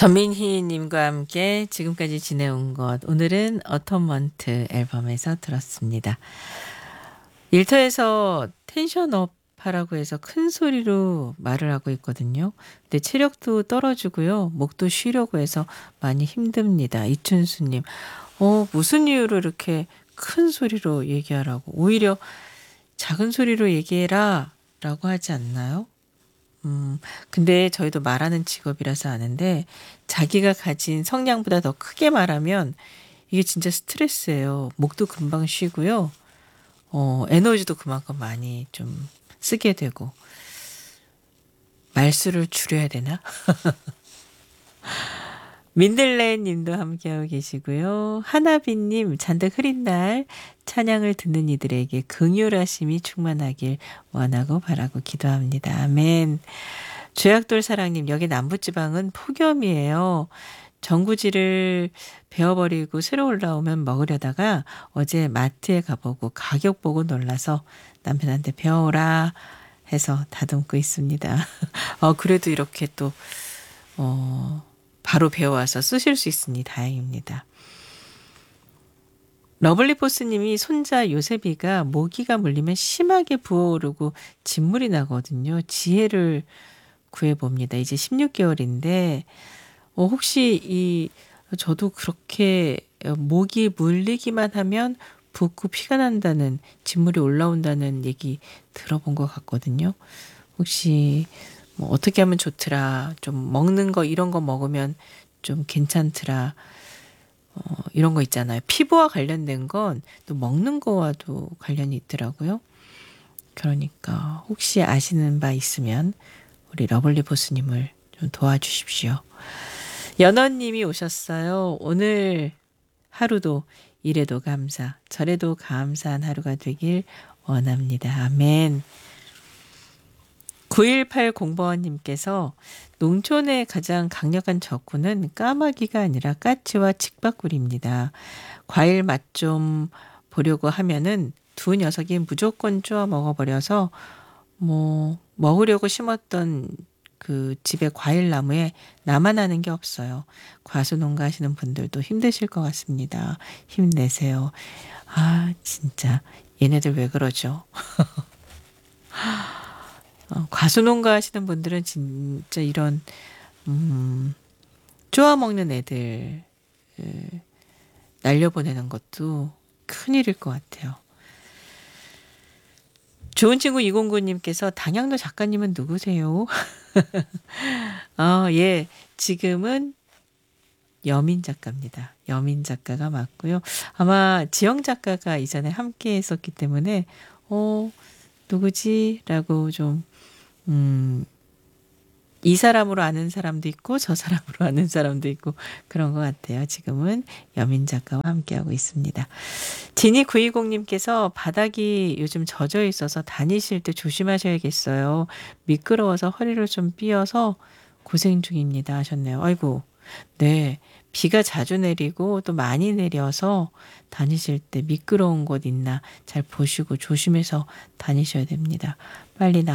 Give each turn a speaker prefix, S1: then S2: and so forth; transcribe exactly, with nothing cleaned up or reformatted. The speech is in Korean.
S1: 전민희 님과 함께 지금까지 지내온 것, 오늘은 어텀먼트 앨범에서 들었습니다. 일터에서 텐션업 하라고 해서 큰 소리로 말을 하고 있거든요. 근데 체력도 떨어지고요. 목도 쉬려고 해서 많이 힘듭니다. 이춘수님, 어, 무슨 이유로 이렇게 큰 소리로 얘기하라고? 오히려 작은 소리로 얘기해라 라고 하지 않나요? 음, 근데 저희도 말하는 직업이라서 아는데, 자기가 가진 성량보다 더 크게 말하면 이게 진짜 스트레스예요. 목도 금방 쉬고요. 어, 에너지도 그만큼 많이 좀 쓰게 되고. 말수를 줄여야 되나? 민들레 님도 함께하고 계시고요. 하나비님, 잔뜩 흐린 날 찬양을 듣는 이들에게 긍휼하심이 충만하길 원하고 바라고 기도합니다. 아멘. 죄악돌 사랑님, 여기 남부지방은 폭염이에요. 전구지를 베어버리고 새로 올라오면 먹으려다가 어제 마트에 가보고 가격 보고 놀라서 남편한테 배워오라 해서 다듬고 있습니다. 어, 그래도 이렇게 또, 어, 바로 배워와서 쓰실 수 있으니 다행입니다. 러블리포스님이 손자 요셉이가 모기가 물리면 심하게 부어오르고 진물이 나거든요. 지혜를 구해봅니다. 이제 십육 개월인데 어, 혹시 이 저도 그렇게 모기 물리기만 하면 붓고 피가 난다는, 진물이 올라온다는 얘기 들어본 것 같거든요. 혹시 뭐 어떻게 하면 좋더라, 좀 먹는 거 이런 거 먹으면 좀 괜찮더라, 어, 이런 거 있잖아요. 피부와 관련된 건 또 먹는 거와도 관련이 있더라고요. 그러니까 혹시 아시는 바 있으면 우리 러블리 보스님을 좀 도와주십시오. 연원님이 오셨어요. 오늘 하루도 이래도 감사, 저래도 감사한 하루가 되길 원합니다. 아멘. 구일팔공번님께서 농촌의 가장 강력한 적군은 까마귀가 아니라 까치와 칡바꿀입니다. 과일 맛 좀 보려고 하면은 두 녀석이 무조건 쪼아 먹어버려서 뭐 먹으려고 심었던 그 집의 과일 나무에 나만 하는 게 없어요. 과수농가 하시는 분들도 힘드실 것 같습니다. 힘내세요. 아, 진짜 얘네들 왜 그러죠? 어, 과수농가 하시는 분들은 진짜 이런 음, 쪼아 먹는 애들 에, 날려보내는 것도 큰일일 것 같아요. 좋은 친구 이공구님께서 당양도 작가님은 누구세요? 아, 예, 지금은 여민 작가입니다. 여민 작가가 맞고요. 아마 지영 작가가 이전에 함께 했었기 때문에 어, 누구지? 라고 좀 음, 이 사람으로 아는 사람도 있고 저 사람으로 아는 사람도 있고 그런 것 같아요. 지금은 여민 작가와 함께하고 있습니다. 지니구이공님께서 바닥이 요즘 젖어 있어서 다니실 때 조심하셔야겠어요. 미끄러워서 허리를 좀 삐어서 고생 중입니다 하셨네요. 아이고, 네. 비가 자주 내리고 또 많이 내려서 다니실 때 미끄러운 곳 있나 잘 보시고 조심해서 다니셔야 됩니다. 빨리 나